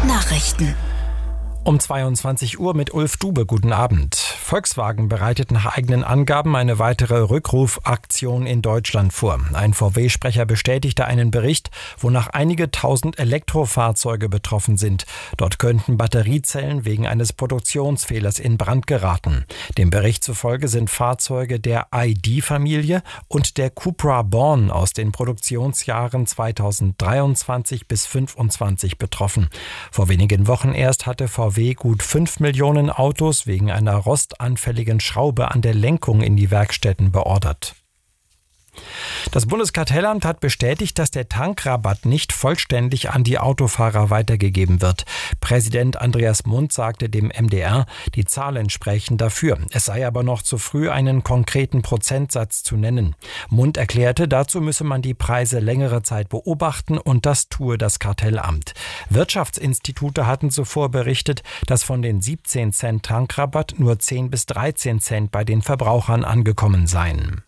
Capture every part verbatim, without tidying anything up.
Nachrichten. Um zweiundzwanzig Uhr mit Ulf Dube. Guten Abend. Volkswagen bereitet nach eigenen Angaben eine weitere Rückrufaktion in Deutschland vor. Ein V W-Sprecher bestätigte einen Bericht, wonach einige tausend Elektrofahrzeuge betroffen sind. Dort könnten Batteriezellen wegen eines Produktionsfehlers in Brand geraten. Dem Bericht zufolge sind Fahrzeuge der I D-Familie und der Cupra Born aus den Produktionsjahren zweitausenddreiundzwanzig bis fünfundzwanzig betroffen. Vor wenigen Wochen erst hatte V W gut fünf Millionen Autos wegen einer rostanfälligen Schraube an der Lenkung in die Werkstätten beordert. Das Bundeskartellamt hat bestätigt, dass der Tankrabatt nicht vollständig an die Autofahrer weitergegeben wird. Präsident Andreas Mundt sagte dem M D R, die Zahlen sprächen dafür. Es sei aber noch zu früh, einen konkreten Prozentsatz zu nennen. Mundt erklärte, dazu müsse man die Preise längere Zeit beobachten und das tue das Kartellamt. Wirtschaftsinstitute hatten zuvor berichtet, dass von den siebzehn Cent Tankrabatt nur zehn bis dreizehn Cent bei den Verbrauchern angekommen seien.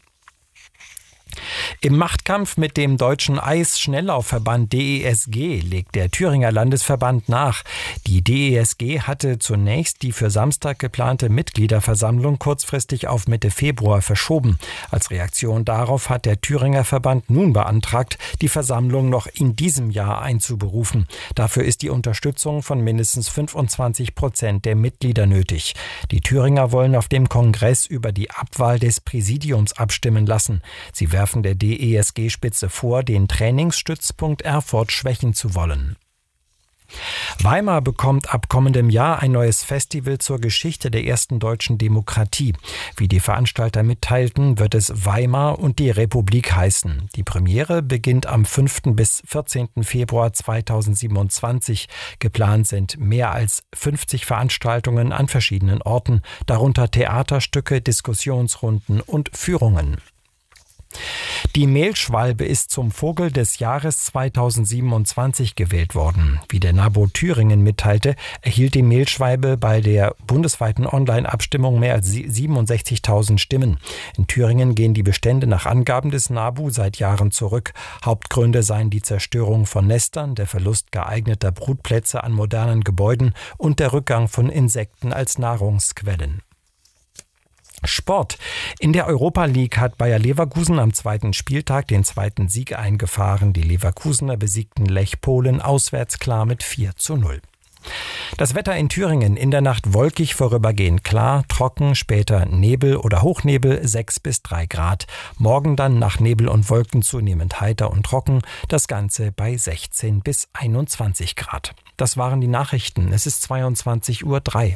Im Machtkampf mit dem deutschen Eisschnelllaufverband D E S G legt der Thüringer Landesverband nach. Die D E S G hatte zunächst die für Samstag geplante Mitgliederversammlung kurzfristig auf Mitte Februar verschoben. Als Reaktion darauf hat der Thüringer Verband nun beantragt, die Versammlung noch in diesem Jahr einzuberufen. Dafür ist die Unterstützung von mindestens fünfundzwanzig Prozent der Mitglieder nötig. Die Thüringer wollen auf dem Kongress über die Abwahl des Präsidiums abstimmen lassen. Sie werfen der D E S G-Spitze vor, den Trainingsstützpunkt Erfurt schwächen zu wollen. Weimar bekommt ab kommendem Jahr ein neues Festival zur Geschichte der ersten deutschen Demokratie. Wie die Veranstalter mitteilten, wird es Weimar und die Republik heißen. Die Premiere beginnt am fünften bis vierzehnten Februar zweitausendsiebenundzwanzig. Geplant sind mehr als fünfzig Veranstaltungen an verschiedenen Orten, darunter Theaterstücke, Diskussionsrunden und Führungen. Die Mehlschwalbe ist zum Vogel des Jahres zweitausendsiebenundzwanzig gewählt worden. Wie der NABO Thüringen mitteilte, erhielt die Mehlschwalbe bei der bundesweiten Online-Abstimmung mehr als siebenundsechzigtausend Stimmen. In Thüringen gehen die Bestände nach Angaben des NABU seit Jahren zurück. Hauptgründe seien die Zerstörung von Nestern, der Verlust geeigneter Brutplätze an modernen Gebäuden und der Rückgang von Insekten als Nahrungsquellen. Sport. In der Europa League hat Bayer Leverkusen am zweiten Spieltag den zweiten Sieg eingefahren. Die Leverkusener besiegten Lech Polen auswärts klar mit vier zu null. Das Wetter in Thüringen: in der Nacht wolkig, vorübergehend klar, trocken, später Nebel oder Hochnebel, sechs bis drei Grad. Morgen dann nach Nebel und Wolken zunehmend heiter und trocken, das Ganze bei sechzehn bis einundzwanzig Grad. Das waren die Nachrichten. Es ist zweiundzwanzig Uhr drei.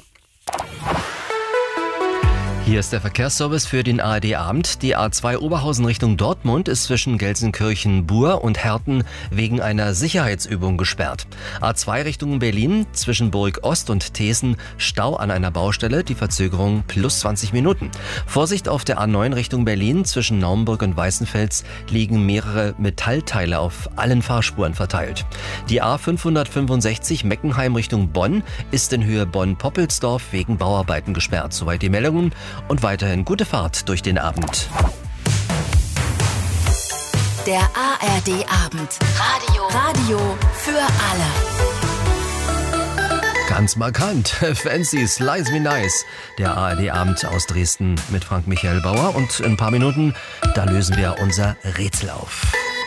Hier ist der Verkehrsservice für den A R D-Abend. Die A zwei Oberhausen Richtung Dortmund ist zwischen Gelsenkirchen-Bur und Herten wegen einer Sicherheitsübung gesperrt. A zwei Richtung Berlin zwischen Burg Ost und Thesen Stau an einer Baustelle, die Verzögerung plus zwanzig Minuten. Vorsicht auf der A neun Richtung Berlin zwischen Naumburg und Weißenfels liegen mehrere Metallteile auf allen Fahrspuren verteilt. Die A fünfhundertfünfundsechzig Meckenheim Richtung Bonn ist in Höhe Bonn-Poppelsdorf wegen Bauarbeiten gesperrt. Soweit die Meldungen. Und weiterhin gute Fahrt durch den Abend. Der A R D-Abend. Radio. Radio für alle. Ganz markant. Fancy, Slice Me Nice. Der A R D-Abend aus Dresden mit Frank Michael Bauer. Und in ein paar Minuten, da lösen wir unser Rätsel auf.